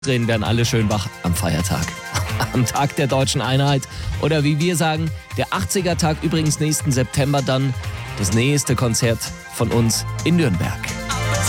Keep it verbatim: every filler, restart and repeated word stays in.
drehen werden alle schön wach am Feiertag. Am Tag der deutschen Einheit. Oder wie wir sagen, der achtziger Tag, übrigens nächsten September dann das nächste Konzert von uns in Nürnberg.